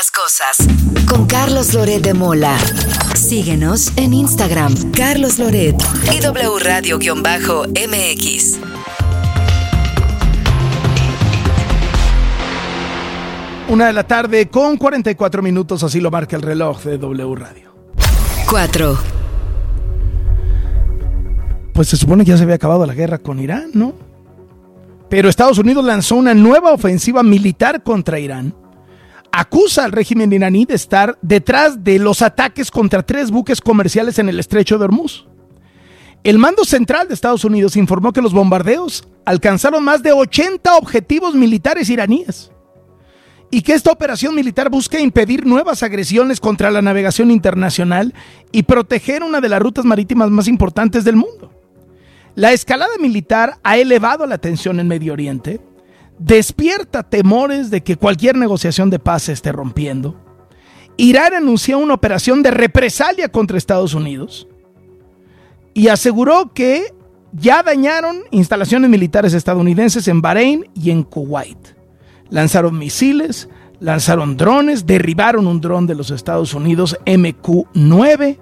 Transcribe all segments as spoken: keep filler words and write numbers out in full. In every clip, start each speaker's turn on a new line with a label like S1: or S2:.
S1: las cosas. Con Carlos Loret de Mola. Síguenos en Instagram, Carlos Loret y W Radio-M X.
S2: Una de la tarde con cuarenta y cuatro minutos, así lo marca el reloj de W Radio.
S1: cuatro.
S2: Pues se supone que ya se había acabado la guerra con Irán, ¿no? Pero Estados Unidos lanzó una nueva ofensiva militar contra Irán. Acusa al régimen iraní de estar detrás de los ataques contra tres buques comerciales en el estrecho de Hormuz. El mando central de Estados Unidos informó que los bombardeos alcanzaron más de ochenta objetivos militares iraníes y que esta operación militar busca impedir nuevas agresiones contra la navegación internacional y proteger una de las rutas marítimas más importantes del mundo. La escalada militar ha elevado la tensión en Medio Oriente, despierta temores de que cualquier negociación de paz se esté rompiendo. Irán anunció una operación de represalia contra Estados Unidos y aseguró que ya dañaron instalaciones militares estadounidenses en Bahrein y en Kuwait. Lanzaron misiles, lanzaron drones, derribaron un dron de los Estados Unidos M Q nueve.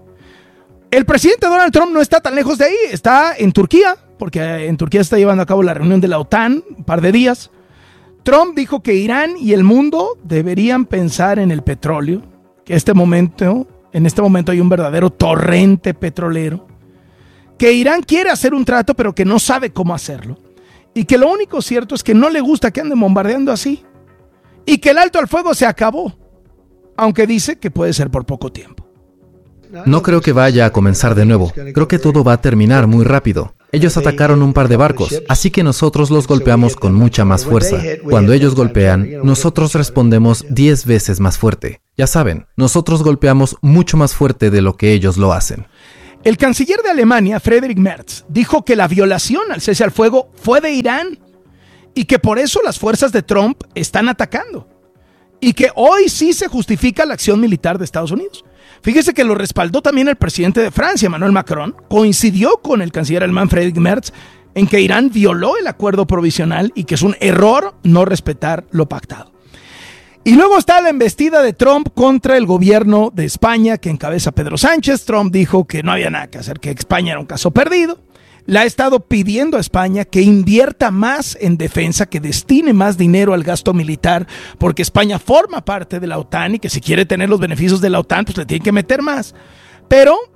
S2: El presidente Donald Trump no está tan lejos de ahí, está en Turquía, porque en Turquía está llevando a cabo la reunión de la OTAN, un par de días. Trump dijo que Irán y el mundo deberían pensar en el petróleo, que este momento, en este momento hay un verdadero torrente petrolero, que Irán quiere hacer un trato pero que no sabe cómo hacerlo, y que lo único cierto es que no le gusta que anden bombardeando así, y que el alto al fuego se acabó, aunque dice que puede ser por poco tiempo.
S3: No creo que vaya a comenzar de nuevo. Creo que todo va a terminar muy rápido. Ellos atacaron un par de barcos, así que nosotros los golpeamos con mucha más fuerza. Cuando ellos golpean, nosotros respondemos diez veces más fuerte. Ya saben, nosotros golpeamos mucho más fuerte de lo que ellos lo hacen.
S2: El canciller de Alemania, Friedrich Merz, dijo que la violación al cese al fuego fue de Irán y que por eso las fuerzas de Trump están atacando. Y que hoy sí se justifica la acción militar de Estados Unidos. Fíjese que lo respaldó también el presidente de Francia, Emmanuel Macron, coincidió con el canciller alemán Friedrich Merz en que Irán violó el acuerdo provisional y que es un error no respetar lo pactado. Y luego está la embestida de Trump contra el gobierno de España que encabeza Pedro Sánchez. Trump dijo que no había nada que hacer, que España era un caso perdido. Le ha estado pidiendo a España que invierta más en defensa, que destine más dinero al gasto militar, porque España forma parte de la OTAN y que si quiere tener los beneficios de la OTAN, pues le tiene que meter más. Pero